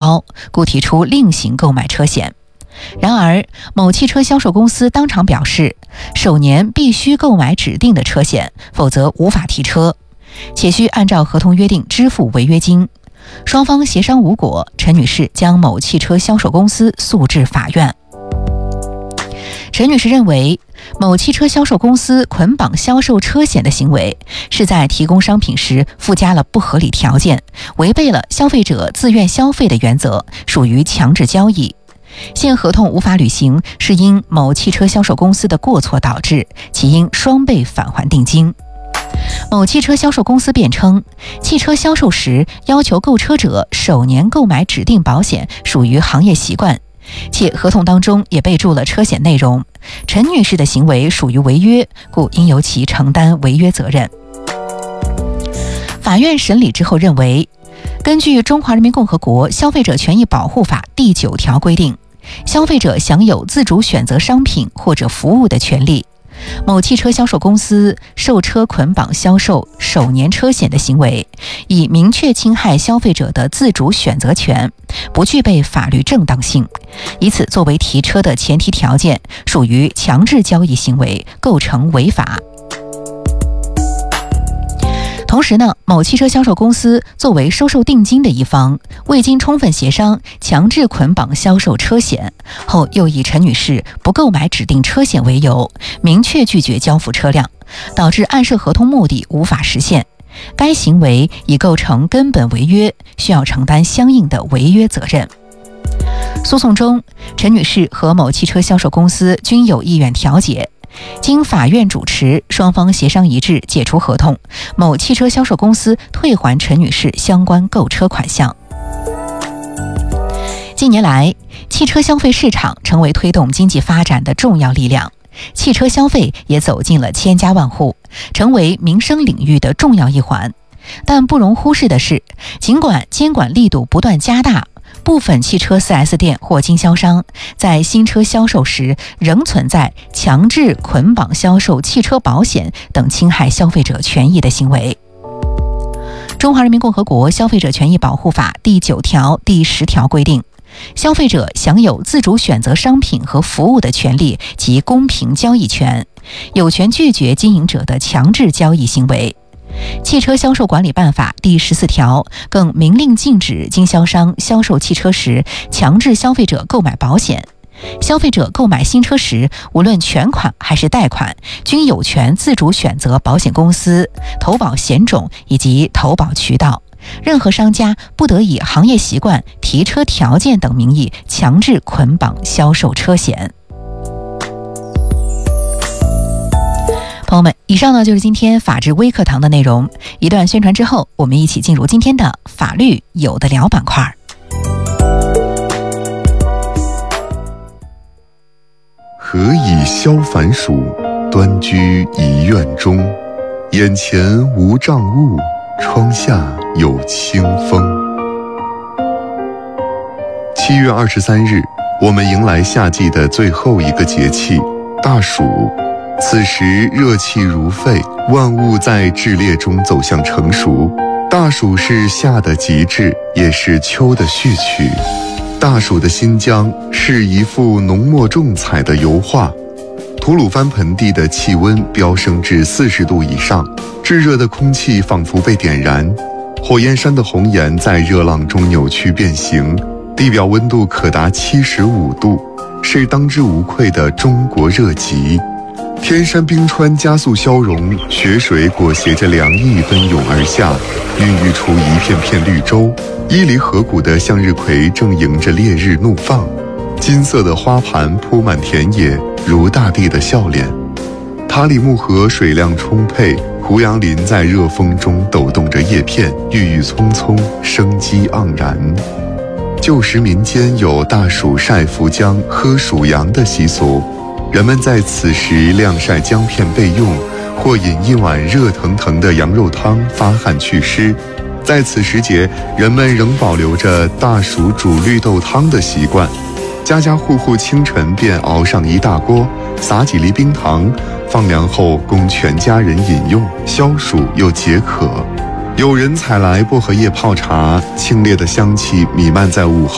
高，故提出另行购买车险。然而，某汽车销售公司当场表示，首年必须购买指定的车险，否则无法提车，且需按照合同约定支付违约金。双方协商无果，陈女士将某汽车销售公司诉至法院。陈女士认为，某汽车销售公司捆绑销售车险的行为是在提供商品时附加了不合理条件，违背了消费者自愿消费的原则，属于强制交易。现合同无法履行，是因某汽车销售公司的过错导致，其应双倍返还定金。某汽车销售公司辩称，汽车销售时要求购车者首年购买指定保险属于行业习惯，且合同当中也备注了车险内容，陈女士的行为属于违约，故应由其承担违约责任。法院审理之后认为，根据《中华人民共和国消费者权益保护法》第9条规定，消费者享有自主选择商品或者服务的权利。某汽车销售公司售车捆绑销售首年车险的行为，已明确侵害消费者的自主选择权，不具备法律正当性，以此作为提车的前提条件，属于强制交易行为，构成违法。同时呢，某汽车销售公司作为收受定金的一方，未经充分协商，强制捆绑销售车险，后又以陈女士不购买指定车险为由，明确拒绝交付车辆，导致暗设合同目的无法实现。该行为已构成根本违约，需要承担相应的违约责任。诉讼中，陈女士和某汽车销售公司均有意愿调解。经法院主持，双方协商一致，解除合同，某汽车销售公司退还陈女士相关购车款项。近年来，汽车消费市场成为推动经济发展的重要力量，汽车消费也走进了千家万户，成为民生领域的重要一环。但不容忽视的是，尽管监管力度不断加大，部分汽车 4S 店或经销商在新车销售时仍存在强制捆绑销售汽车保险等侵害消费者权益的行为。中华人民共和国消费者权益保护法第9条、第10条规定，消费者享有自主选择商品和服务的权利及公平交易权，有权拒绝经营者的强制交易行为。汽车销售管理办法第14条更明令禁止经销商销售汽车时强制消费者购买保险。消费者购买新车时，无论全款还是贷款，均有权自主选择保险公司、投保险种以及投保渠道。任何商家不得以行业习惯、提车条件等名义强制捆绑销售车险。朋友们，以上呢就是今天法治微课堂的内容。一段宣传之后，我们一起进入今天的法律有的聊板块。 何以消烦暑，端居一院中。眼前无障物，窗下有清风。7月23日，我们迎来夏季的最后一个节气大暑。此时热气如沸，万物在炽烈中走向成熟。大暑是夏的极致，也是秋的序曲。大暑的新疆是一幅浓墨重彩的油画，吐鲁番盆地的气温飙升至40度以上，炙热的空气仿佛被点燃，火焰山的红岩在热浪中扭曲变形，地表温度可达75度，是当之无愧的中国热极。天山冰川加速消融，雪水裹挟着凉意奔涌而下，孕育出一片片绿洲。伊犁河谷的向日葵正迎着烈日怒放，金色的花盘铺满田野，如大地的笑脸。塔里木河水量充沛，胡杨林在热风中抖动着叶片，郁郁葱葱，生机盎然。旧时民间有大暑晒浮浆、喝暑阳的习俗，人们在此时晾晒姜片备用，或饮一碗热腾腾的羊肉汤发汗祛湿。在此时节，人们仍保留着大暑煮绿豆汤的习惯，家家户户清晨便熬上一大锅，撒几粒冰糖，放凉后供全家人饮用，消暑又解渴。有人采来薄荷叶泡茶，清冽的香气弥漫在午后。